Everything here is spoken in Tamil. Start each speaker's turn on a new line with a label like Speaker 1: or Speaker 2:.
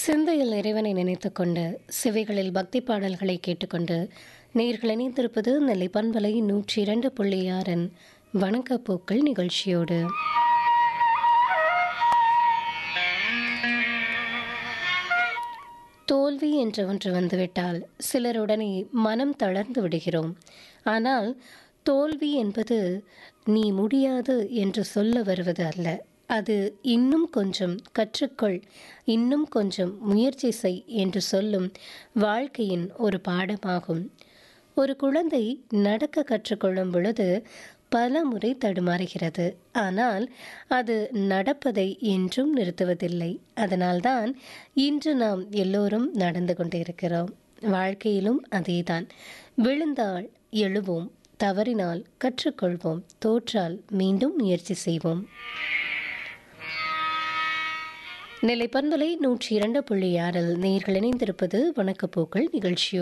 Speaker 1: சிந்தையில் இறைவனை நினைத்துக்கொண்டு செவிகளில் பக்தி பாடல்களை கேட்டுக்கொண்டு நேர்கள் இணைந்திருப்பது நெல்லை பண்பலை 102.6 வணக்கப்பூக்கள் நிகழ்ச்சியோடு. தோல்வி என்ற ஒன்று வந்துவிட்டால் சிலருடனே மனம் தளர்ந்து விடுகிறோம். ஆனால் தோல்வி என்பது நீ முடியாது என்று சொல்ல வருவது அல்ல. அது இன்னும் கொஞ்சம் கற்றுக்கொள், இன்னும் கொஞ்சம் முயற்சி செய் என்று சொல்லும் வாழ்க்கையின் ஒரு பாடமாகும். ஒரு குழந்தை நடக்க கற்றுக்கொள்ளும் பொழுது பல முறை தடுமாறுகிறது. ஆனால் அது நடப்பதை என்றும் நிறுத்துவதில்லை. அதனால்தான் இன்று நாம் எல்லோரும் நடந்து கொண்டிருக்கிறோம். வாழ்க்கையிலும் அதேதான். விழுந்தால் எழுவோம், தவறினால் கற்றுக்கொள்வோம், தோற்றால் மீண்டும் முயற்சி செய்வோம். நெல்லை பண்பலை 102.6 நேயர்கள் இணைந்திருப்பது வணக்கப்பூக்கள் நிகழ்ச்சியோடு.